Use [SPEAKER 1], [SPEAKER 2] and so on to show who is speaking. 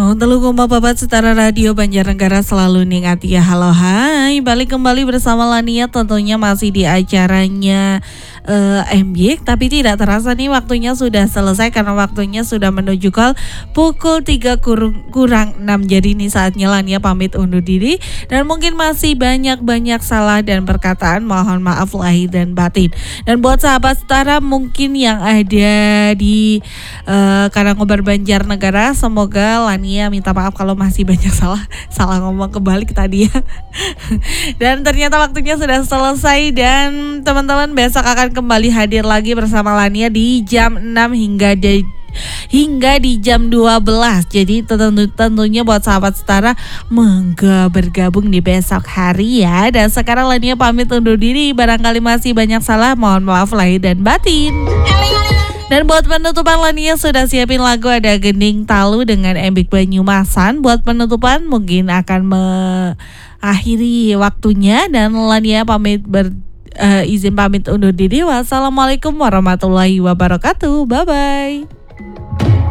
[SPEAKER 1] Telu koma papat Setara Radio Banjarnegara selalu ningati ya. Halo hai, balik kembali bersama Lania tentunya masih di acaranya MBIK. Tapi tidak terasa nih waktunya sudah selesai karena waktunya sudah menuju pukul 3 kurang 6. Jadi ini saatnya Lania pamit undur diri. Dan mungkin masih banyak salah dan perkataan, mohon maaf lahir dan batin. Dan buat sahabat Setara mungkin yang ada di Karangkobar Banjarnegara, semoga Lania minta maaf kalau masih banyak salah ngomong kebalik tadi ya. Dan ternyata waktunya sudah selesai dan teman-teman besok akan kembali hadir lagi bersama Lania di jam 6 hingga di jam 12. Jadi tentunya buat sahabat Setara monggo bergabung di besok hari ya. Dan sekarang Lania pamit undur diri, barangkali masih banyak salah, mohon maaf lahir dan batin. Dan buat penutupan Lania sudah siapin lagu ada Gending Talu dengan MBIK Banyumasan. Buat penutupan mungkin akan mengakhiri waktunya dan Lania izin pamit undur diri. Wassalamualaikum warahmatullahi wabarakatuh. Bye bye.